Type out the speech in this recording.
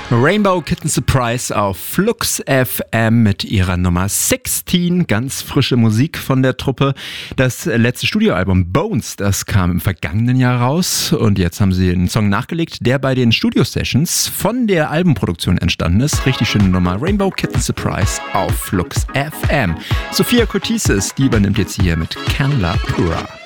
Rainbow Kitten Surprise auf Flux FM mit ihrer Nummer 16. Ganz frische Musik von der Truppe. Das letzte Studioalbum Bones, das kam im vergangenen Jahr raus. Und jetzt haben sie einen Song nachgelegt, der bei den Studio-Sessions von der Albenproduktion entstanden ist. Richtig schöne Nummer. Rainbow Kitten Surprise auf Flux FM. Sophia Cotises, die übernimmt jetzt hier mit Canla Pura.